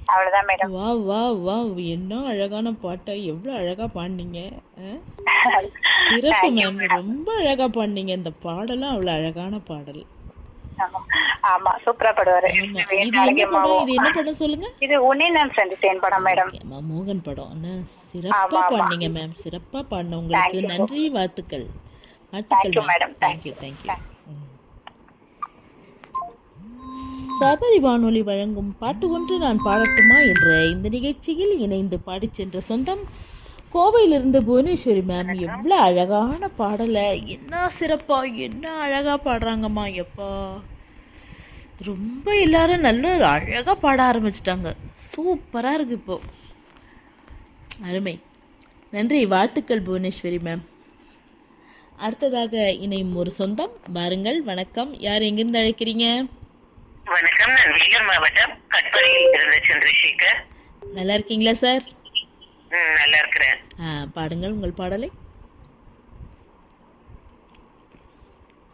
அவ்வளவுதான் மேடம். வா வா வா, என்ன அழகான பாட்டை எவ்வளோ அழகா பாடினீங்க. சிறப்பு மேம், ரொம்ப அழகா பாடினீங்க. இந்த பாடலும் அவ்வளோ அழகான பாடல். ஆமா, சூப்பரா பாடுவாரு. ஆமா. இது என்ன படம்? இது என்ன படம் சொல்லுங்க? இது உன்னை நான் சந்தித்தேன் படம் மேடம். ஓகே, மோகன் படம். சிறப்பா பாடினீங்க மேம், சிறப்பா பாடின உங்களுக்கு நன்றி, வாழ்த்துக்கள். வாழ்த்துக்கள் மேடம். Thank you thank you. சபரி வானொலி வழங்கும் பாட்டு ஒன்று நான் பாடட்டுமா என்ற இந்த நிகழ்ச்சியில் இணைந்து பாடிச் சென்ற சொந்தம் கோவையிலிருந்து புவனேஸ்வரி மேம். எவ்வளோ அழகான பாடலை, என்ன சிறப்பா, என்ன அழகா பாடுறாங்கம்மா. எப்பா, ரொம்ப எல்லாரும் நல்ல அழகாக பாட ஆரம்பிச்சிட்டாங்க. சூப்பராக இருக்கு இப்போ. அருமை, நன்றி, வாழ்த்துக்கள் புவனேஸ்வரி மேம். அடுத்ததாக இணையும் ஒரு சொந்தம் பாருங்கள். வணக்கம், யார் எங்கிருந்து அழைக்கிறீங்க? வணக்கம், நான் வேலூர் மாவட்டம் கட்பாடியில் இருந்த சந்திரசேகர். நல்லா இருக்கீங்களா சார்? நல்லா இருக்கிறேன். பாடுங்கள் உங்கள் பாடலை.